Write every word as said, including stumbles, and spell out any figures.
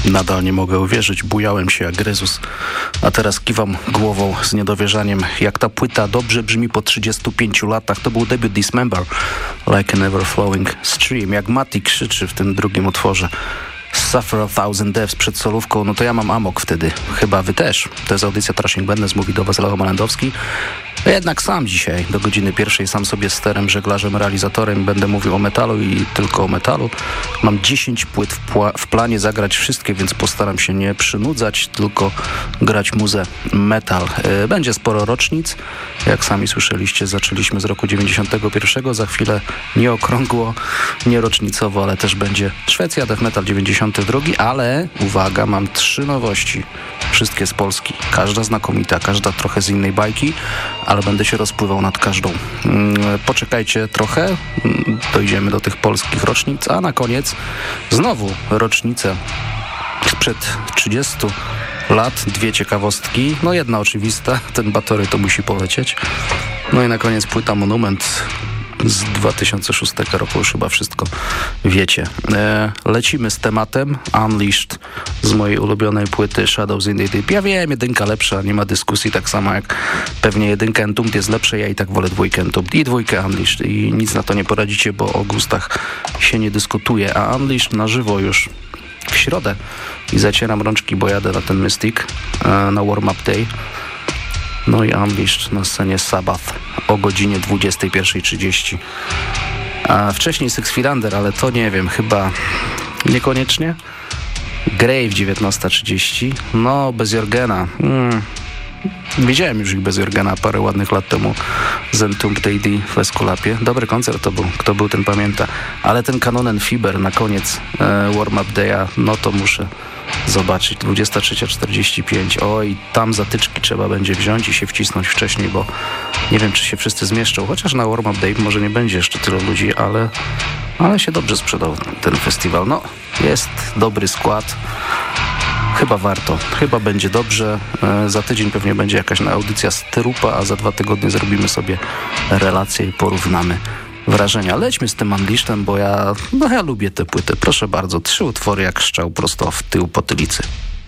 Nadal nie mogę uwierzyć, bujałem się jak Jezus, a teraz kiwam głową z niedowierzaniem, jak ta płyta dobrze brzmi po trzydziestu pięciu latach. To był debiut Dismember, Like an Ever Flowing Stream. Jak Mati krzyczy w tym drugim utworze Suffer a Thousand Deaths przed solówką, no to ja mam amok wtedy. Chyba wy też. To jest audycja Trashing Madness, mówi do was Lech Malendowski. A jednak sam dzisiaj, do godziny pierwszej, sam sobie sterem, żeglarzem, realizatorem będę mówił o metalu i tylko o metalu. Mam dziesięć płyt w, pła- w planie zagrać wszystkie, więc postaram się nie przynudzać, tylko grać muzę metal. Yy, będzie sporo rocznic. Jak sami słyszeliście, zaczęliśmy z roku dziewięćdziesiątego pierwszego. Za chwilę nie okrągło, nie rocznicowo, ale też będzie Szwecja, Death Metal dziewięćdziesiąty drugi, ale uwaga, mam trzy nowości. Wszystkie z Polski. Każda znakomita, każda trochę z innej bajki, ale będę się rozpływał nad każdą. Poczekajcie trochę, dojdziemy do tych polskich rocznic, a na koniec znowu rocznice sprzed trzydziestu lat, dwie ciekawostki. No jedna oczywista, ten Batory to musi polecieć. No i na koniec płyta Monument z dwa tysiące szóstego roku, już chyba wszystko wiecie. E, lecimy z tematem Unleashed z mojej ulubionej płyty Shadows in the Deep. Ja wiem, jedynka lepsza, nie ma dyskusji, tak samo jak pewnie jedynka Entombed jest lepsza, ja i tak wolę dwójkę Entombed i dwójkę Unleashed i nic na to nie poradzicie, bo o gustach się nie dyskutuje, a Unleashed na żywo już w środę i zacieram rączki, bo jadę na ten Mystic e, na Warm-Up Day. No i Unleashed na scenie Sabbath o godzinie dwudziestej pierwszej trzydzieści. A wcześniej Six Feet Under, ale to nie wiem, chyba niekoniecznie. Grave dziewiętnasta trzydzieści. No, bez Jorgena. Hmm. Widziałem już ich bez Jorgena parę ładnych lat temu z Entombed A D w Esculapie. Dobry koncert to był, kto był, ten pamięta. Ale ten Kanonen Fiber na koniec e, Warm-Up Day'a, no to muszę zobaczyć. dwudziesta trzecia czterdzieści pięć. Oj, tam zatyczki trzeba będzie wziąć i się wcisnąć wcześniej, bo nie wiem, czy się wszyscy zmieszczą. Chociaż na Warm-Up Day może nie będzie jeszcze tylu ludzi, ale, ale się dobrze sprzedał ten festiwal. No, jest dobry skład. Chyba warto. Chyba będzie dobrze. E, za tydzień pewnie będzie jakaś audycja z Tyrupa, a za dwa tygodnie zrobimy sobie relacje i porównamy wrażenia. Lećmy z tym Unleashedem, bo ja, no ja lubię tę płytę. Proszę bardzo, trzy utwory jak strzał prosto w tył potylicy.